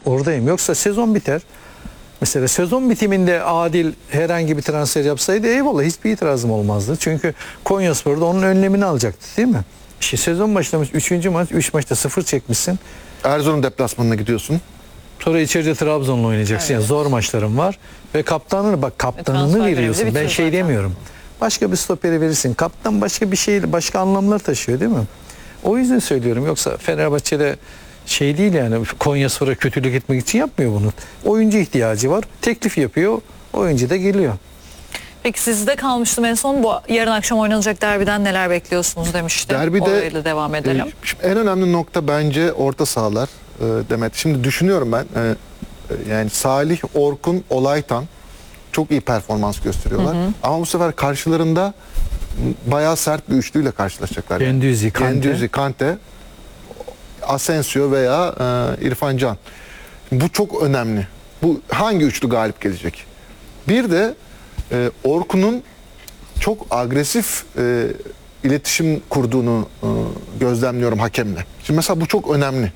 oradayım. Yoksa sezon biter. Mesela sezon bitiminde Adil herhangi bir transfer yapsaydı eyvallah, hiçbir itirazım olmazdı. Çünkü Konyaspor'da onun önlemini alacaktı değil mi? İşte sezon başlamış 3. maç, 3 maçta 0 çekmişsin. Erzurum deplasmanına gidiyorsun. Sonra içeride Trabzon'la oynayacaksın. Evet. Yani zor maçların var. Ve kaptanını veriyorsun. Ben şey demiyorum. Başka bir stoperi verirsin. Kaptan başka bir şey, başka anlamlar taşıyor değil mi? O yüzden söylüyorum. Yoksa Fenerbahçe'de şey değil yani, Konyaspor'a kötülük etmek için yapmıyor bunu. Oyuncu ihtiyacı var. Teklif yapıyor. Oyuncu da geliyor. Peki sizde kalmıştım en son, bu yarın akşam oynanacak derbiden neler bekliyorsunuz demişti. Derbide orayla devam edelim. Şimdi en önemli nokta bence orta sahalar Demet. Şimdi düşünüyorum ben yani Salih, Orkun, Olaytan çok iyi performans gösteriyorlar. Ama bu sefer karşılarında bayağı sert bir üçlüyle karşılaşacaklar. Gendüzi, Kante, Asensio veya İrfan Can. Bu çok önemli. Bu hangi üçlü galip gelecek? Bir de Orkun'un çok agresif iletişim kurduğunu gözlemliyorum hakemle. Şimdi mesela bu çok önemli.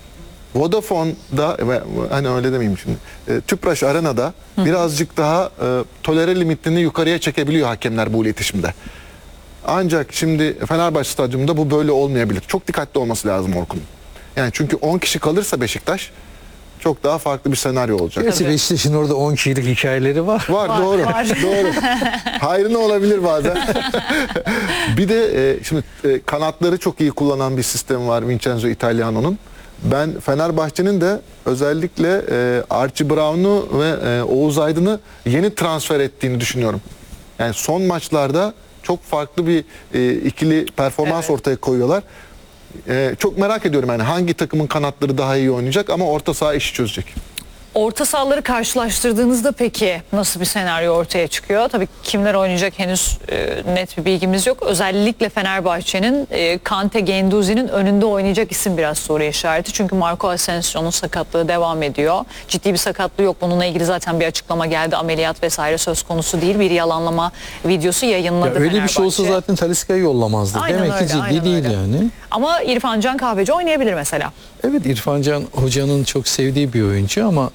Vodafone'da hani öyle demeyeyim şimdi. Tüpraş Arena'da birazcık daha tolere limitini yukarıya çekebiliyor hakemler bu iletişimde. Ancak şimdi Fenerbahçe Stadyumunda bu böyle olmayabilir. Çok dikkatli olması lazım Orkun'un. Yani çünkü 10 kişi kalırsa Beşiktaş çok daha farklı bir senaryo olacak. Gerçi Beşiktaş'ın orada 10 kişilik hikayeleri var. Var. Doğru. Doğru. Hayrına olabilir bazen. Bir de şimdi kanatları çok iyi kullanan bir sistem var Vincenzo Italiano'nun. Ben Fenerbahçe'nin de özellikle Archie Brown'u ve Oğuz Aydın'ı yeni transfer ettiğini düşünüyorum. Yani son maçlarda çok farklı bir ikili performans ortaya koyuyorlar. Çok merak ediyorum yani hangi takımın kanatları daha iyi oynayacak ama orta saha işi çözecek. Orta sahaları karşılaştırdığınızda peki nasıl bir senaryo ortaya çıkıyor? Tabii kimler oynayacak henüz net bir bilgimiz yok. Özellikle Fenerbahçe'nin Kante, Gendouzi'nin önünde oynayacak isim biraz soru işareti. Çünkü Marco Asensio'nun sakatlığı devam ediyor. Ciddi bir sakatlığı yok. Bununla ilgili zaten bir açıklama geldi. Ameliyat vesaire söz konusu değil. Bir yalanlama videosu yayınladı Fenerbahçe. Öyle bir şey olsa zaten Talisca'yı yollamazdı. Aynen Demek öyle, ki ciddi değil öyle. yani. Ama İrfan Can Kahveci oynayabilir mesela. Evet, İrfan Can hocanın çok sevdiği bir oyuncu ama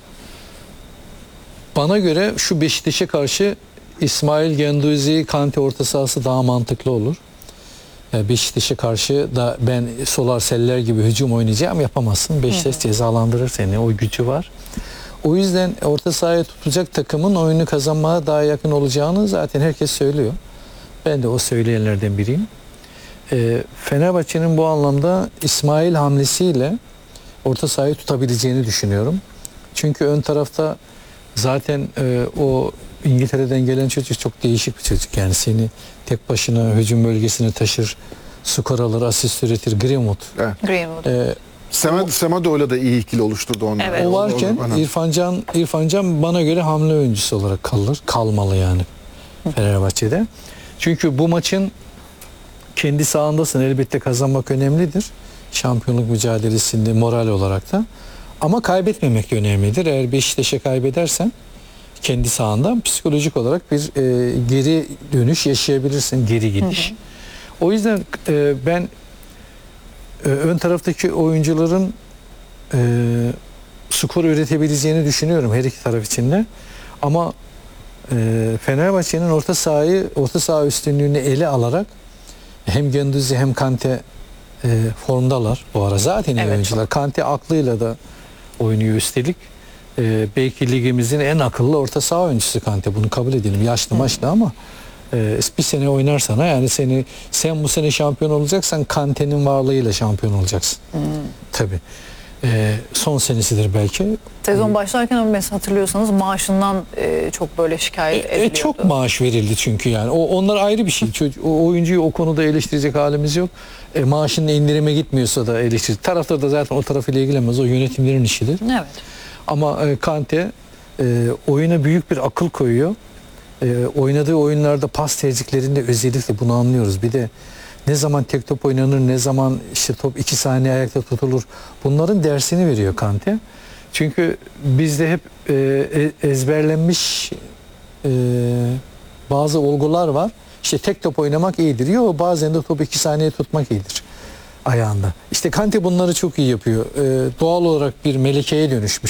bana göre şu Beşiktaş'a karşı İsmail Gendouzi, Kante orta sahası daha mantıklı olur. Beşiktaş'a karşı da ben Solar Seller gibi hücum oynayacağım yapamazsın. Beşiktaş cezalandırır seni. O gücü var. O yüzden orta sahaya tutacak takımın oyunu kazanmaya daha yakın olacağını zaten herkes söylüyor. Ben de o söyleyenlerden biriyim. Fenerbahçe'nin bu anlamda İsmail hamlesiyle orta sahayı tutabileceğini düşünüyorum. Çünkü ön tarafta zaten o İngiltere'den gelen çocuk çok değişik bir çocuk. Yani seni tek başına hücum bölgesine taşır, skor alır, asist üretir. Greenwood. Evet. Greenwood. Semedo'yla da iyi ikili oluşturdu onlar. Evet. O varken İrfan Can bana göre hamle oyuncusu olarak kalmalı yani Fenerbahçe'de. Çünkü bu maçın kendi sahandasın, elbette kazanmak önemlidir. Şampiyonluk mücadelesinde moral olarak da. Ama kaybetmemek de önemlidir. Eğer Beşiktaş'a kaybedersen kendi sahanda psikolojik olarak bir geri dönüş yaşayabilirsin, geri gidiş. O yüzden ben ön taraftaki oyuncuların skor üretebileceğini düşünüyorum her iki taraf için de. Ama Fenerbahçe'nin orta saha üstünlüğünü ele alarak hem Gendouzi hem Kante formdalar bu ara. Zaten iyi oyuncular. Kante aklıyla da oynuyor üstelik. Belki ligimizin en akıllı orta saha oyuncusu Kante. Bunu kabul edelim. Yaşlı maçlı ama bir sene oynarsana yani sen bu sene şampiyon olacaksan Kante'nin varlığıyla şampiyon olacaksın. Tabii. Son senesidir belki. Sezon başlarken mesela hatırlıyorsanız maaşından çok böyle şikayet ediliyordu. Çok maaş verildi çünkü yani. Onlar ayrı bir şey. O oyuncuyu o konuda eleştirecek halimiz yok. Maaşının indirime gitmiyorsa da eleştirir. Taraftar da zaten o tarafıyla ilgilenmez. O yönetimlerin işidir. Evet. Ama Kante oyuna büyük bir akıl koyuyor. Oynadığı oyunlarda pas tercihlerinde özellikle bunu anlıyoruz. Bir de ne zaman tek top oynanır, ne zaman işte top 2 saniye ayakta tutulur. Bunların dersini veriyor Kante. Çünkü bizde hep ezberlenmiş bazı olgular var. İşte tek top oynamak iyidir. Yok, bazen de topu 2 saniye tutmak iyidir ayağında. İşte Kante bunları çok iyi yapıyor. Doğal olarak bir melekeye dönüşmüş.